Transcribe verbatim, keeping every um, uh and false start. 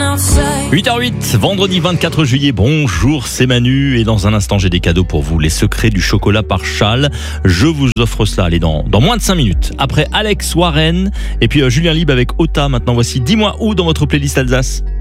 huit heures huit, vendredi vingt-quatre juillet, bonjour, c'est Manu et dans un instant j'ai des cadeaux pour vous, les secrets du chocolat par Châle. Je vous offre cela, allez, dans, dans moins de cinq minutes. Après Alex Warren et puis euh, Julien Libre avec Ota, maintenant voici Dis-moi où dans votre playlist Alsace.